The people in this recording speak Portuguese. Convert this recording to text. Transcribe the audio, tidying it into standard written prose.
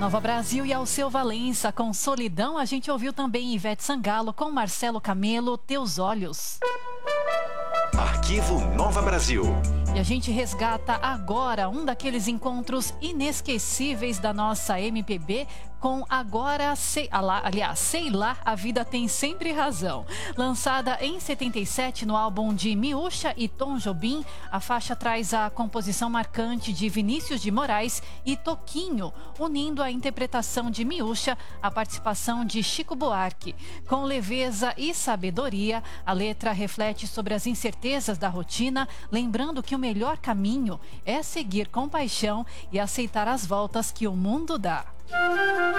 Nova Brasil e Alceu Valença com Solidão. A gente ouviu também Ivete Sangalo com Marcelo Camelo, Teus Olhos. Arquivo Nova Brasil. E a gente resgata agora um daqueles encontros inesquecíveis da nossa MPB com Agora Sei Lá, a Vida Tem Sempre Razão. Lançada em 77 no álbum de Miúcha e Tom Jobim, a faixa traz a composição marcante de Vinícius de Moraes e Toquinho, unindo a interpretação de Miúcha à participação de Chico Buarque. Com leveza e sabedoria, a letra reflete sobre as incertezas da rotina, lembrando que o melhor caminho é seguir com paixão e aceitar as voltas que o mundo dá.